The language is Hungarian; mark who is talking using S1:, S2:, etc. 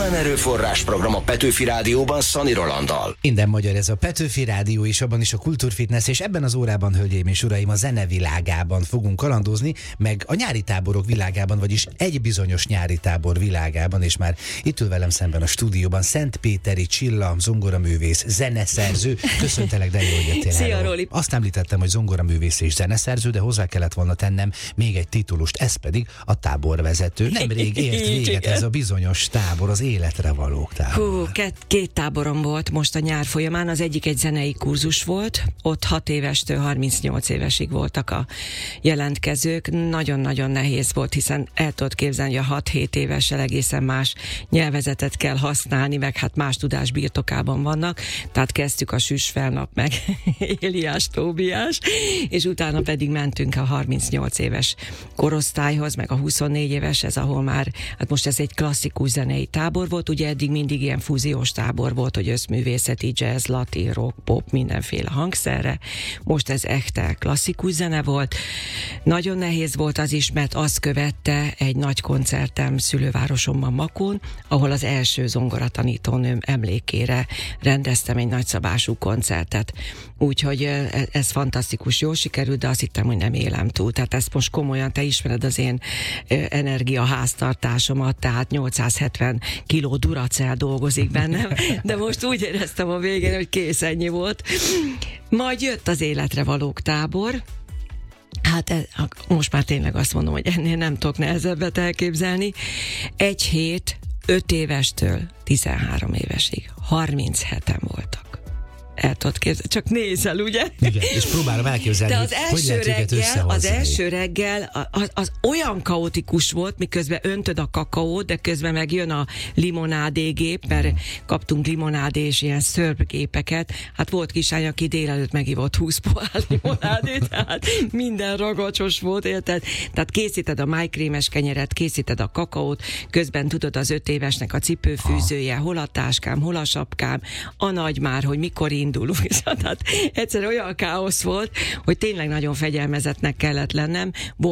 S1: Humán Erőforrás program a Petőfi Rádióban Szani Rolanddal.
S2: Minden magyar ez a Petőfi Rádió, és abban is a kultúrfitness, és ebben az órában, hölgyeim és uraim, a zene világában fogunk kalandozni, meg a nyári táborok világában, vagyis egy bizonyos nyári tábor világában, és már itt ül velem szemben a stúdióban Szentpéteri Csilla, zongoraművész, zeneszerző. Köszöntelek, de jó, hogy jöttél.
S3: Szia, Roli.
S2: Azt említettem, hogy zongoraművész és zeneszerző, de hozzá kellett volna tennem még egy titulust, ez pedig a táborvezető. Nemrég ért véget ez a bizonyos tábor, az életre valók tábor.
S3: Két táborom volt most a nyár folyamán, az egyik egy zenei kurzus volt, ott 6 évestől 38 évesig voltak a jelentkezők. Nagyon-nagyon nehéz volt, hiszen el tudod képzelni, hogy a 6-7 évessel egészen más nyelvezetet kell használni, meg hát más tudás birtokában vannak, tehát kezdtük a Süsfelnap meg Éliás, Tóbiás, és utána pedig mentünk a 38 éves korosztályhoz, meg a 24 éves, ez ahol már, hát most ez egy klasszikus zenei tábor volt, ugye eddig mindig ilyen fúziós tábor volt, hogy összművészeti, jazz, latin, rock, pop, mindenféle hangszerre. Most ez echte klasszikus zene volt. Nagyon nehéz volt az is, mert azt követte egy nagy koncertem szülővárosomban, Makón, ahol az első zongoratanítónőm emlékére rendeztem egy nagyszabású koncertet. Úgyhogy ez fantasztikus, jól sikerült, de azt hittem, hogy nem élem túl. Tehát ezt most komolyan, te ismered az én energiaháztartásomat, tehát 870 kiló Duracell dolgozik bennem, de most úgy éreztem a végén, hogy kész, ennyi volt. Majd jött az életre valók tábor. Hát most már tényleg azt mondom, hogy ennél nem tudok nehezebbet elképzelni. Egy hét, 5 évestől 13 évesig. 37-en voltak. El tudod képzelni, csak nézel, ugye?
S2: Igen, és próbálom elképzelni,
S3: de az első reggel az olyan kaotikus volt, miközben öntöd a kakaót, de közben meg jön a limonádégép, mert kaptunk limonádé és ilyen szörpgépeket. Hát volt kisány, aki délelőtt megivott 20 pohár limonádét, tehát minden ragacsos volt, érted? Tehát készíted a májkrémes kenyeret, készíted a kakaót, közben tudod az 5 évesnek a cipőfűzője, hol a táskám, hol a sapkám, a nagy már, hogy mikor indulunk. Tehát egyszer olyan káosz volt, hogy tényleg nagyon fegyelmezetnek kellett lennem.